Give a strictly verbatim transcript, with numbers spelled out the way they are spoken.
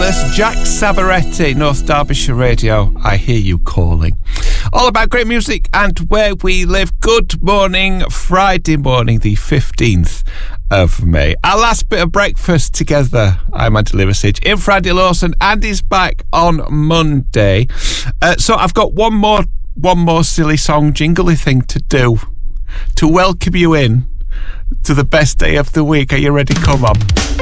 first, Jack Savaretti, North Derbyshire Radio, I Hear You Calling. All about great music and where we live. Good morning, Friday morning, the fifteenth of May. Our last bit of breakfast together. I'm Andy Liversidge in Friday Lawson. Andy's back on Monday. Uh, so I've got one more, one more silly song jingly thing to do to welcome you in to the best day of the week. Are you ready? Come on.